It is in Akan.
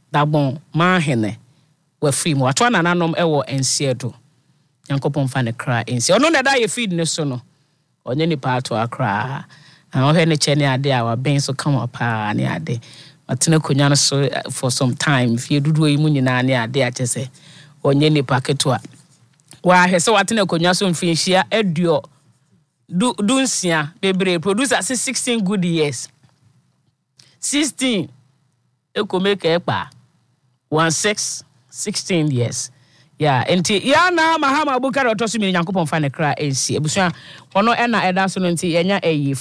dabon ma hene wa free mu ato na nanom ewo ensie do Nyankopon fa ne kra ensie ono na da ye feed ne so no onye ni pa ato akra o he ne chene ade a wa ben so come up ne ade matene konya no so for some time fie dudu yi mu nyina ne ade a chese onye ni pa keto wa hese watene konya so mfinhia aduo dunsia bebre producer 16 good years 16 ekomeke ekpa 16 years yeah enti ya na mahama abukari otoso mi Nyankopon fa ne kra ensi ebusua ono na eda so no enti yenya eyi